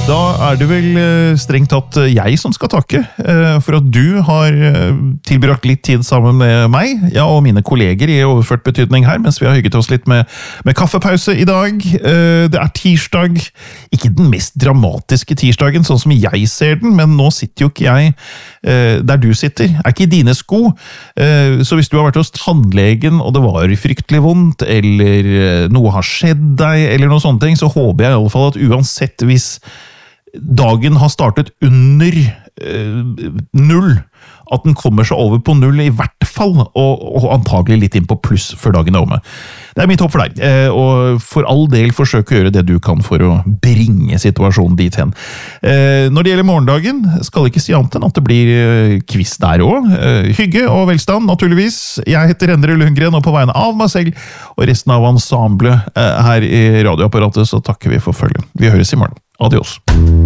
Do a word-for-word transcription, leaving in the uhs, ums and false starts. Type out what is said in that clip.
Da er det vel strengt tatt jeg som skal takke for at du har tilbrakt litt tid sammen med meg, ja, og mine kolleger i overført betydning her, mens vi har hygget oss litt med, med kaffepause i dag. Det er tirsdag, ikke den mest dramatiske tirsdagen, sånn som jeg ser den, men nå sitter jo ikke jeg der du sitter, er ikke i dine sko. Så hvis du har vært hos tannlegen, og det var fryktelig vondt, eller noe har skjedd deg, eller noe sånne ting, så håper jeg i alle fall at uansett hvis dagen har startet under eh, null, at den kommer seg over på null i hvert fall, og, og antagelig litt inn på pluss før dagen er omme. Det er mitt håp for deg, eh, og for all del forsøk å gjøre det du kan for å bringe situasjonen dit hen. Eh, når det gjelder morgendagen, skal ikke si annet enn at det blir eh, quiz der også. Eh, hygge og velstand, naturligvis. Jeg heter Endre Lundgren, og på vegne av meg selv og resten av ensemblet eh, her i radioapparatet, så takker vi for følget. Vi høres i morgen. Adios.